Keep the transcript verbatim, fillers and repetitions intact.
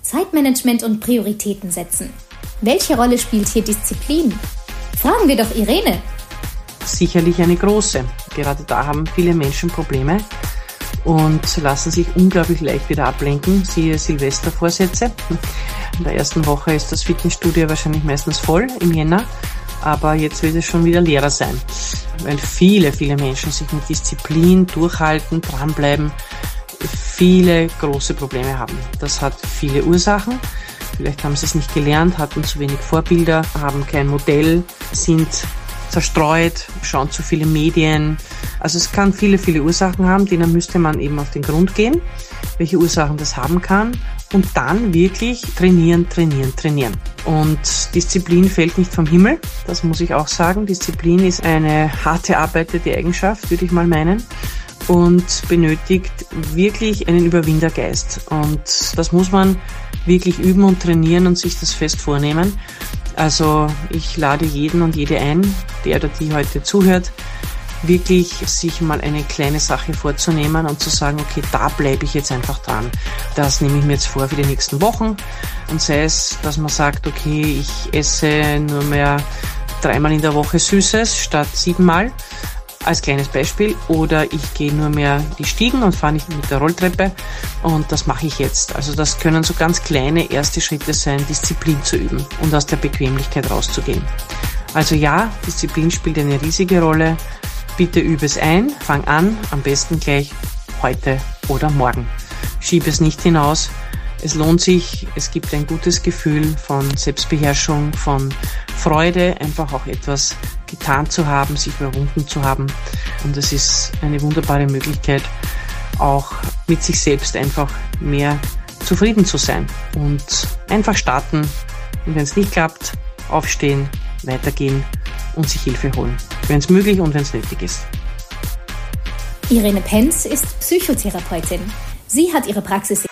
Zeitmanagement und Prioritäten setzen. Welche Rolle spielt hier Disziplin? Fragen wir doch Irene. Sicherlich eine große. Gerade da haben viele Menschen Probleme und lassen sich unglaublich leicht wieder ablenken. Siehe Silvestervorsätze. In der ersten Woche ist das Fitnessstudio wahrscheinlich meistens voll im Jänner, aber jetzt wird es schon wieder leerer sein, weil viele, viele Menschen sich mit Disziplin durchhalten, dranbleiben, viele große Probleme haben. Das hat viele Ursachen. Vielleicht haben sie es nicht gelernt, hatten zu wenig Vorbilder, haben kein Modell, sind zerstreut, schauen zu viele Medien. Also es kann viele, viele Ursachen haben, denen müsste man eben auf den Grund gehen, welche Ursachen das haben kann und dann wirklich trainieren, trainieren, trainieren. Und Disziplin fällt nicht vom Himmel, das muss ich auch sagen. Disziplin ist eine hart erarbeitete Eigenschaft, würde ich mal meinen, und benötigt wirklich einen Überwindergeist. Und das muss man wirklich üben und trainieren und sich das fest vornehmen. Also ich lade jeden und jede ein, der oder die heute zuhört, wirklich sich mal eine kleine Sache vorzunehmen und zu sagen, okay, da bleibe ich jetzt einfach dran. Das nehme ich mir jetzt vor für die nächsten Wochen. Und sei es, dass man sagt, okay, ich esse nur mehr dreimal in der Woche Süßes statt siebenmal, als kleines Beispiel. Oder ich gehe nur mehr die Stiegen und fahre nicht mit der Rolltreppe. Und das mache ich jetzt. Also das können so ganz kleine erste Schritte sein, Disziplin zu üben und aus der Bequemlichkeit rauszugehen. Also ja, Disziplin spielt eine riesige Rolle. Bitte übe es ein, fang an, am besten gleich heute oder morgen. Schiebe es nicht hinaus. Es lohnt sich, es gibt ein gutes Gefühl von Selbstbeherrschung, von Freude, einfach auch etwas getan zu haben, sich überwunden zu haben. Und es ist eine wunderbare Möglichkeit, auch mit sich selbst einfach mehr zufrieden zu sein. Und einfach starten und wenn es nicht klappt, aufstehen, weitergehen und sich Hilfe holen, wenn es möglich und wenn es nötig ist. Irene Penz ist Psychotherapeutin. Sie hat ihre Praxis